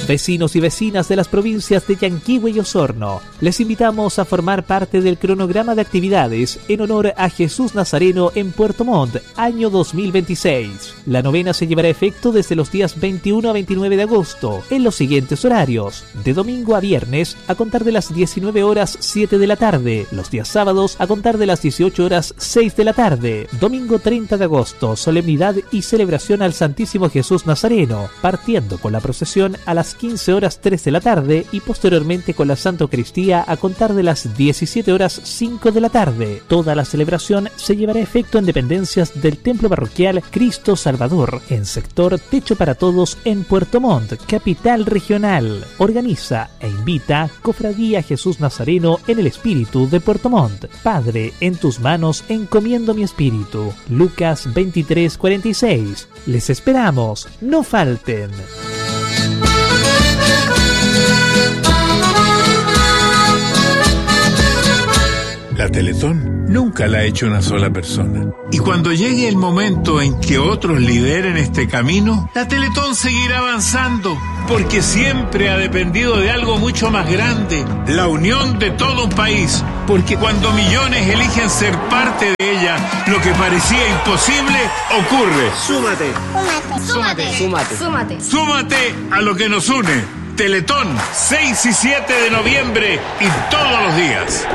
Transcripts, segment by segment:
Vecinos y vecinas de las provincias de Yanquihue y Osorno, les invitamos a formar parte del cronograma de actividades en honor a Jesús Nazareno en Puerto Montt, año 2026. La novena se llevará a efecto desde los días 21 a 29 de agosto, en los siguientes horarios: de domingo a viernes, a contar de las 19 horas 7 de la tarde, los días sábados, a contar de las 18 horas 6 de la tarde. Domingo 30 de agosto, solemnidad y celebración al Santísimo Jesús Nazareno, partiendo con la procesión a las 15 horas 3 de la tarde y posteriormente con la Santa Eucaristía a contar de las 17 horas 5 de la tarde. Toda la celebración se llevará a efecto en dependencias del Templo Parroquial Cristo Salvador, en sector Techo para Todos en Puerto Montt, capital regional. Organiza e invita Cofradía Jesús Nazareno en el Espíritu de Puerto Montt. Padre, en tus manos encomiendo mi espíritu. Lucas 23:46. Les esperamos, no falten. La Teletón nunca la ha hecho una sola persona. Y cuando llegue el momento en que otros lideren este camino, la Teletón seguirá avanzando, porque siempre ha dependido de algo mucho más grande, la unión de todo un país. Porque cuando millones eligen ser parte de ella, lo que parecía imposible ocurre. Súmate. Súmate. Súmate. Súmate. Súmate a lo que nos une. Teletón, 6 y 7 de noviembre y todos los días.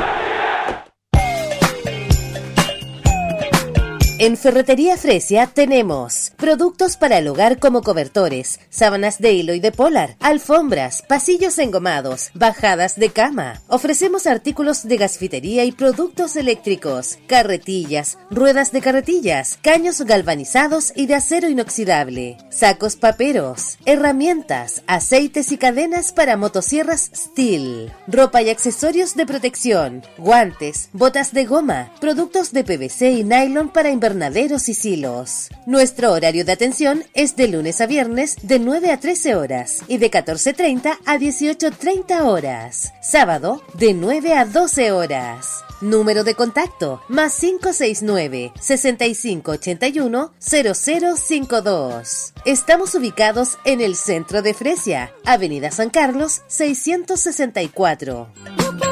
En Ferretería Fresia tenemos productos para el hogar como cobertores, sábanas de hilo y de polar, alfombras, pasillos engomados, bajadas de cama. Ofrecemos artículos de gasfitería y productos eléctricos, carretillas, ruedas de carretillas, caños galvanizados y de acero inoxidable, sacos paperos, herramientas, aceites y cadenas para motosierras Stihl, ropa y accesorios de protección, guantes, botas de goma, productos de PVC y nylon para invernaderos y silos. Nuestro horario de atención es de lunes a viernes de 9 a 13 horas y de 14:30 a 18:30 horas. Sábado de 9 a 12 horas. Número de contacto más 569-6581-0052. Estamos ubicados en el centro de Fresia, Avenida San Carlos 664.